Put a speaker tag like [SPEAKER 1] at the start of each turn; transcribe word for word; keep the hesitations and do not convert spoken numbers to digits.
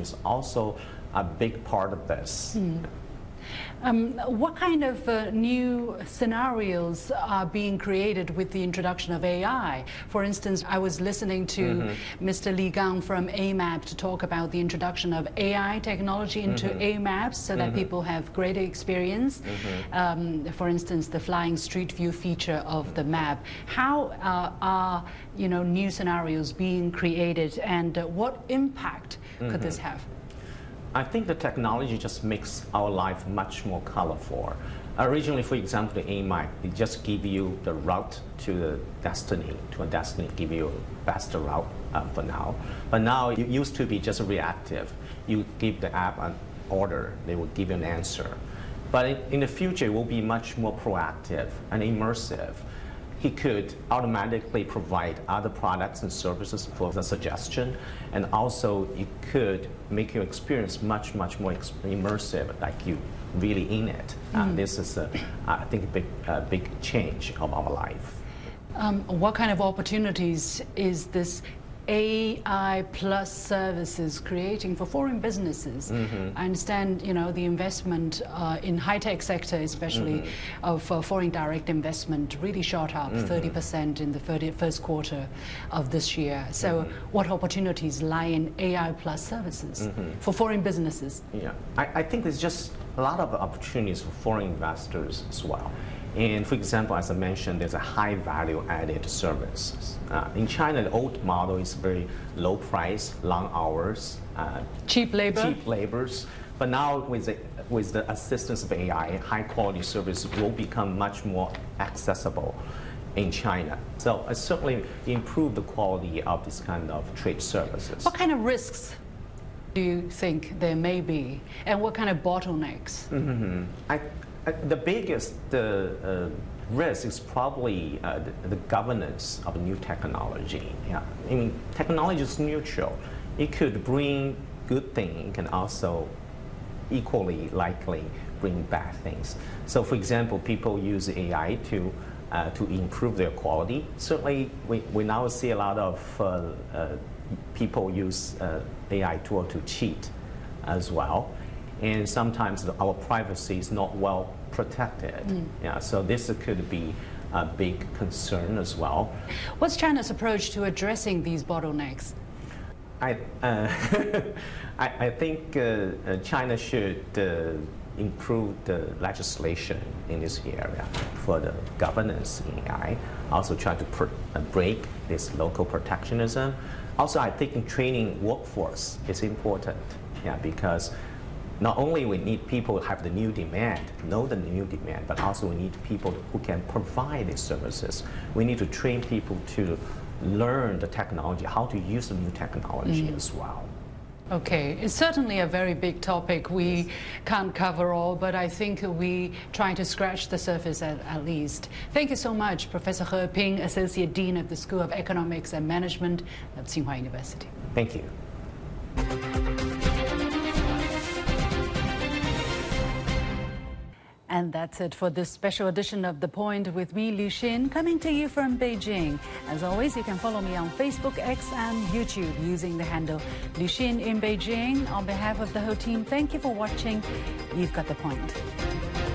[SPEAKER 1] is also a big part of this.
[SPEAKER 2] Mm. Um, what kind of uh, new scenarios are being created with the introduction of A I? For instance, I was listening to mm-hmm. Mister Li Gang from A MAP to talk about the introduction of A I technology into mm-hmm. A MAPs so that mm-hmm. people have greater experience. Mm-hmm. um, for instance, the flying street view feature of the map. How uh, are you know, new scenarios being created, and uh, what impact mm-hmm. could this have?
[SPEAKER 1] I think the technology just makes our life much more colorful. Originally, for example, the A MAP, it just give you the route to the destiny, to a destiny, give you a faster route um, for now. But now it used to be just reactive. You give the app an order, they will give you an answer. But in, in the future, it will be much more proactive and immersive. He could automatically provide other products and services for the suggestion, and also it could make your experience much, much more immersive, like you really in it. Mm. Uh, this is, a, I think, a big, a big change of our life.
[SPEAKER 2] Um, what kind of opportunities is this A I plus services creating for foreign businesses? Mm-hmm. I understand, you know, the investment uh, in high-tech sector, especially mm-hmm. of uh, foreign direct investment, really shot up mm-hmm. thirty percent in the first quarter of this year. So mm-hmm. what opportunities lie in A I plus services mm-hmm. for foreign businesses?
[SPEAKER 1] Yeah, I, I think there's just a lot of opportunities for foreign investors as well. And for example, as I mentioned, there's a high value added service. Uh, in China, the old model is very low price, long hours, uh,
[SPEAKER 2] cheap labor.
[SPEAKER 1] Cheap labors. But now with the, with the assistance of A I, high quality service will become much more accessible in China. So it certainly improve the quality of this kind of trade services.
[SPEAKER 2] What kind of risks do you think there may be, and what kind of bottlenecks?
[SPEAKER 1] Mm-hmm. I, I, the biggest uh, uh, risk is probably uh, the, the governance of new technology. Yeah, I mean, technology is neutral. It could bring good things. It can also equally likely bring bad things. So, for example, people use A I to uh, to improve their quality. Certainly, we, we now see a lot of uh, uh, people use uh, A I tool to cheat as well. And sometimes our privacy is not well protected. Mm. Yeah, so this could be a big concern as well.
[SPEAKER 2] What's China's approach to addressing these bottlenecks?
[SPEAKER 1] I, uh, I, I think uh, China should uh, improve the legislation in this area for the governance in A I. Also try to pr uh, break this local protectionism. Also, I think training workforce is important. Yeah, because not only we need people who have the new demand, know the new demand, but also we need people who can provide these services. We need to train people to learn the technology, how to use the new technology mm. as well.
[SPEAKER 2] Okay, it's certainly a very big topic. We yes. can't cover all, but I think we try to scratch the surface at, at least. Thank you so much, Professor He Ping, Associate Dean of the School of Economics and Management at Tsinghua University.
[SPEAKER 1] Thank you.
[SPEAKER 2] And that's it for this special edition of The Point with me, Liu Xin, coming to you from Beijing. As always, you can follow me on Facebook, X, and YouTube using the handle Liu Xin in Beijing. On behalf of the whole team, thank you for watching. You've got The Point.